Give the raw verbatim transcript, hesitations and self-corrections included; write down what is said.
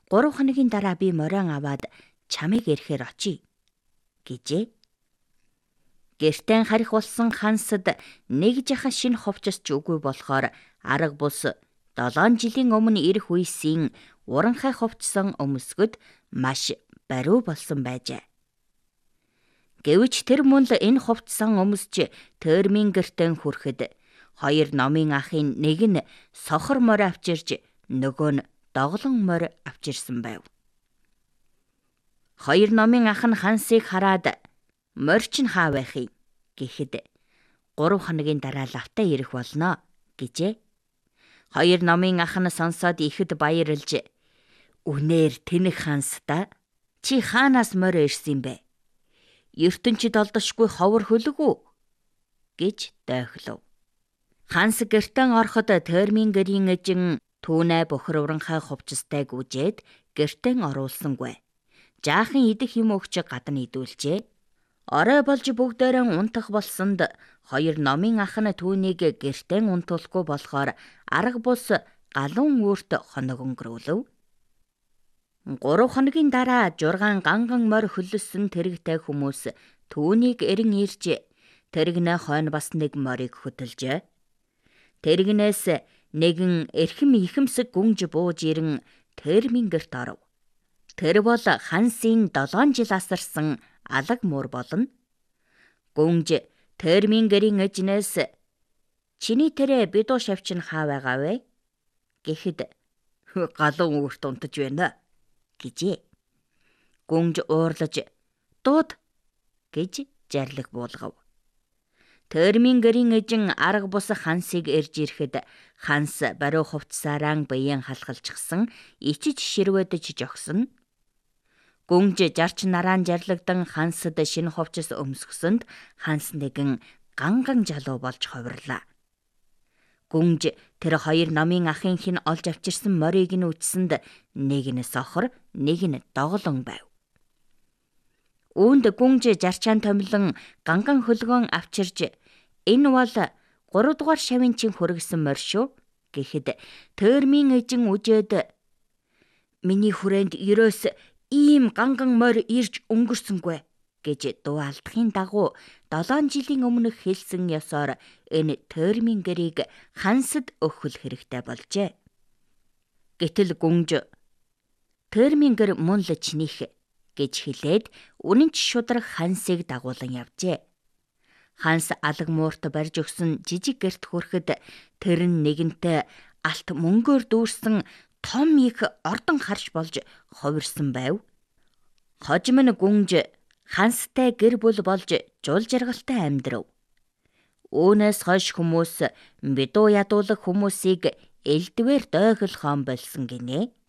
Гурав хоногийн дараа би морин аваад чамайг ирэхээр очие гэжээ. Гэртэн харих болсон хансад нэг жахан шинэ ховчос ч үгүй болохоор арга бус долоон жилийн өмнө ирэх үеийн уранхай ховчсон өмсгөд маш бариу болсон байжээ. Гэвч тэр мөн л энэ ховчсон өмсч Тойрмын гэртэн хүрэхэд хоёр номын ахын нэг нь сохор морь авчирж нөгөө нь доголон морь авчирсан байв. Хоёр номын ах нь Хансыг хараад морьч нь хаа байх юм гэхэд гурав хоногийн дараа лавтаа ирэх болно гэжээ. Хоёр номын ах нь сонсоод ихэд баярлж үнээр тэнэг Ханс та чи хаанаас морь ирсэн бэ? ертөнчид олдошгүй ховор хөлөг үү гэж дойхлов. Ханс гертэн ороход Тойрмын гэрийн эжин түүнээ бохор уранхай ховчстай гүжээд гертэн оруулсангүй. Жаахан идэх юм өгч гадна идүүлжээ. Орой болж бүгдээрээ унтах болсонд хоёр номын ах нь түүнийг гертэн унтуулахгүй болохоор арга бус галуун үүрт хоног өнгөрүүлв. Гурав хоногийн дараа жургаан ганган морь хөлсөн тэрэгтэй хүмүүс түүнийг эрен ирж тэрэгнээ хойно бас нэг морийг хөтөлжээ. Тэрэгнээс нэгэн эрхэм ихэмсэг гүнж бууж ирэн Тойрмын гэрт оров. Тэр бол Хансын долоон жил асарсан алаг муур болно. Гүнж Тойрмын гэрийн эжнээс чиний тэрэ бидуу шавч нь хаа байгаа вэ гэхэд галуун үүрт унтаж байна гэжээ. Гүнж уурлаж дууд гэж жарлаг буулгав. Тойрмын гэрийн эжин арга бус Хансыг ирж ирэхэд Ханс бариу хувцсаараа биеийн халахалчихсан ичиж ширвэдэж жогсон. Гүнж жарч нараан жарлагдан Хансад шинэ хувцас өмсгсөнд Ханс нэгэн ганган жалуу болж ховирлаа. Гүнж тэр хоёр номын ахын хин олж авчирсан морийг нь үтсэнд нэг нь сохор, нэг нь доголон байв. Үүнд гүнж жарчаан томилон ганган хөлгөөн авчирж энэ бол гурав дугаар шавын чин хүргэсэн морь шүү гэхэд Тойрмын эжин үжээд миний хүрээнд ерөөс ийм ганган морь ирж өнгөрсөнгүй гэж дуу алдахын дагуу долоон жилийн өмнөх хэлсэн ёсоор энэ Тойрмын гэрийг Хансад өгөх хэрэгтэй болжээ. Гэтэл гүнж Тойрмын гэр мөн л чинийх гэж хэлээд үнэнч шударга Хансыг дагуулan явжээ. Ханс алаг муурт барьж өгсөн жижиг гэрт хүрэхэд тэр нь нэгэнтээ алт мөнгөөр дүүрсэн том их ордон харж болж ховирсан байв. Хожим нь гүнж Ханстай гэр бүл болж жул жаргалтай амьдрав. Үүнээс хойш хүмүүс бидуу ядуулах хүмүүсийг элдвэр дойгол хоон болсон гинэ.